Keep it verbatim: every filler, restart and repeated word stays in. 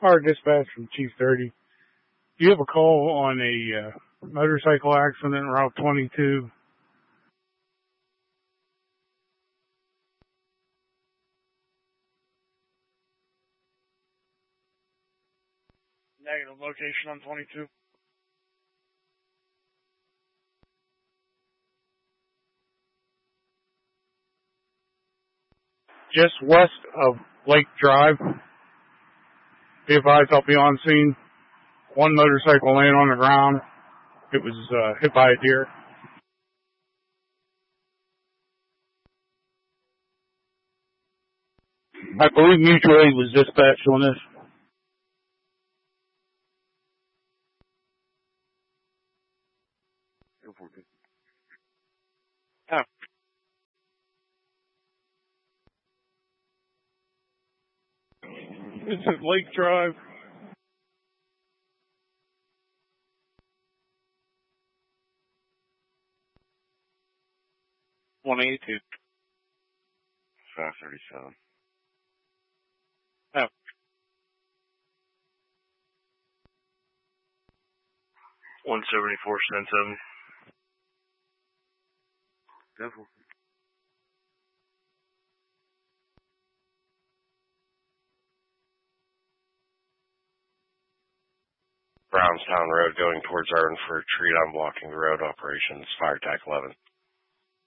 Our dispatch from Chief thirty. Do you have a call on a uh, motorcycle accident Route twenty-two? Negative location on twenty-two. Just west of Lake Drive. Be advised, I'll be on scene. One motorcycle laying on the ground. It was uh, hit by a deer. I believe mutual aid was dispatched on this. Oh. It's at Lake Drive. one eighty-two. five thirty-seven. Oh. one seventy-four, seven. Devil. Brownstown Road going towards Ironford Street. I'm blocking the road operations. Fire Tac eleven.